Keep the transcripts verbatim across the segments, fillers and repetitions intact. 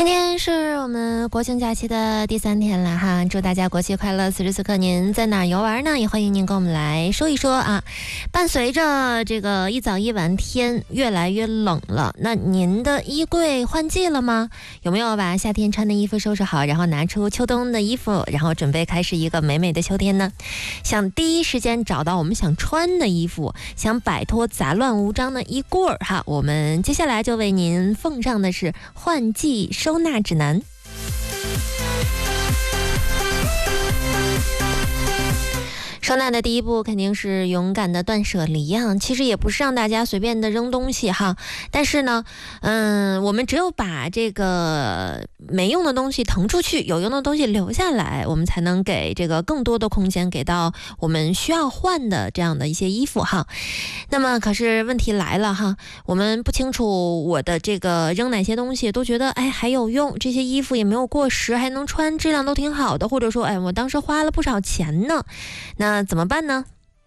今天是我们国庆假期的第三天了哈，祝大家国庆快乐！此时此刻您在哪儿游玩呢？也欢迎您跟我们来说一说啊。伴随着这个一早一晚天越来越冷了，那您的衣柜换季了吗？有没有把夏天穿的衣服收拾好，然后拿出秋冬的衣服，然后准备开始一个美美的秋天呢？想第一时间找到我们想穿的衣服，想摆脱杂乱无章的衣柜儿哈，我们接下来就为您奉上的是换季收纳指南。收纳的第一步肯定是勇敢的断舍离啊，其实也不是让大家随便的扔东西哈，但是呢，嗯，我们只有把这个没用的东西腾出去，有用的东西留下来，我们才能给这个更多的空间给到我们需要换的这样的一些衣服哈。那么可是问题来了哈，我们不清楚我的这个扔哪些东西，都觉得哎还有用，这些衣服也没有过时，还能穿，质量都挺好的，或者说哎我当时花了不少钱呢，那怎么办呢？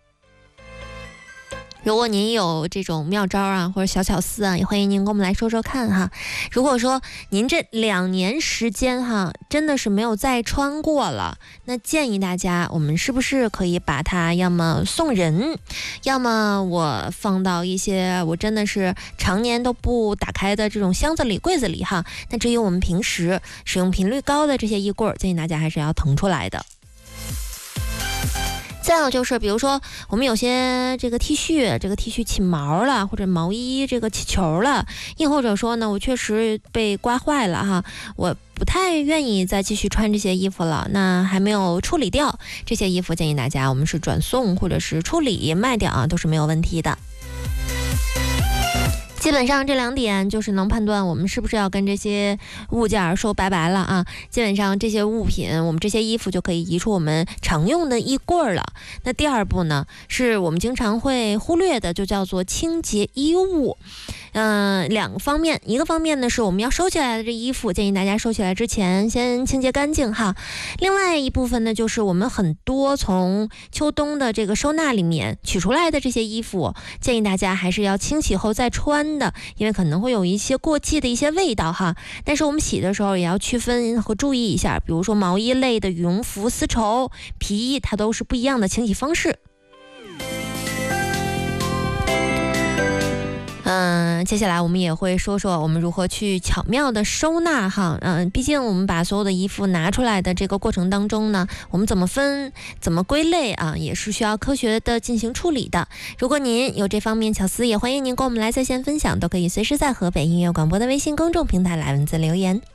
如果您有这种妙招啊，或者小巧思啊，也欢迎您跟我们来说说看哈。如果说您这两年时间哈，真的是没有再穿过了，那建议大家，我们是不是可以把它要么送人，要么我放到一些我真的是常年都不打开的这种箱子里、柜子里哈。那至于我们平时使用频率高的这些衣柜，建议大家还是要腾出来的。再有就是比如说我们有些这个 T 恤这个 T 恤起毛了，或者毛衣这个起球了，亦或者说呢我确实被刮坏了哈，我不太愿意再继续穿这些衣服了，那还没有处理掉这些衣服，建议大家我们是转送或者是处理卖掉啊，都是没有问题的。基本上这两点就是能判断我们是不是要跟这些物件说拜拜了啊。基本上这些物品，我们这些衣服就可以移出我们常用的衣柜了。那第二步呢，是我们经常会忽略的，就叫做清洁衣物。嗯、呃，两个方面，一个方面呢是我们要收起来的这衣服，建议大家收起来之前先清洁干净哈。另外一部分呢，就是我们很多从秋冬的这个收纳里面取出来的这些衣服，建议大家还是要清洗后再穿的，因为可能会有一些过季的一些味道哈。但是我们洗的时候也要区分和注意一下，比如说毛衣类的羽绒服、丝绸、皮衣，它都是不一样的清洗方式。嗯，接下来我们也会说说我们如何去巧妙的收纳哈。嗯，毕竟我们把所有的衣服拿出来的这个过程当中呢，我们怎么分、怎么归类啊，也是需要科学的进行处理的。如果您有这方面巧思，也欢迎您跟我们来在线分享，都可以随时在河北音乐广播的微信公众平台来文字留言。